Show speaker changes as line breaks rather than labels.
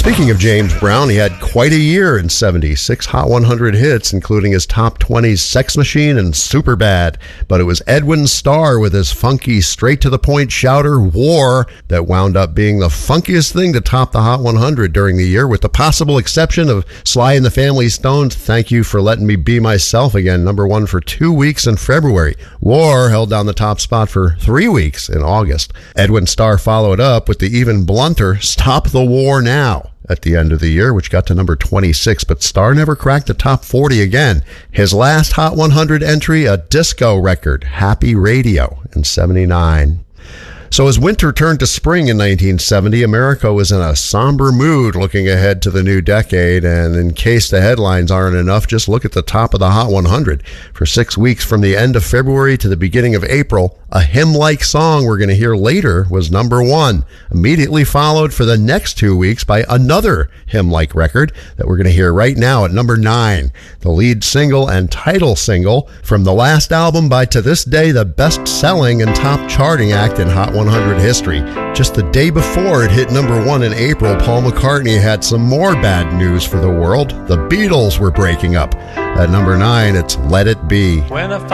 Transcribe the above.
Speaking of James Brown, he had quite a year in '76 Hot 100 hits, including his top 20s Sex Machine and Superbad. But it was Edwin Starr with his funky, straight-to-the-point shouter, War, that wound up being the funkiest thing to top the Hot 100 during the year, with the possible exception of Sly and the Family Stone's Thank You for Letting Me Be Myself Again, number one for 2 weeks in February. War held down the top spot for 3 weeks in August. Edwin Starr followed up with the even blunter Stop the War Now at the end of the year, which got to number 26, but Starr never cracked the top 40 again. His last Hot 100 entry, a disco record, Happy Radio, in '79. So as winter turned to spring in 1970, America was in a somber mood looking ahead to the new decade, and in case the headlines aren't enough, just look at the top of the Hot 100. For 6 weeks from the end of February to the beginning of April, a hymn-like song we're going to hear later was number one, immediately followed for the next 2 weeks by another hymn-like record that we're going to hear right now at number 9, the lead single and title single from the last album by, to this day, the best-selling and top-charting act in Hot 100 history. Just the day before it hit number one in April, Paul McCartney had some more bad news for the world. The Beatles were breaking up. At number 9, it's Let It Be.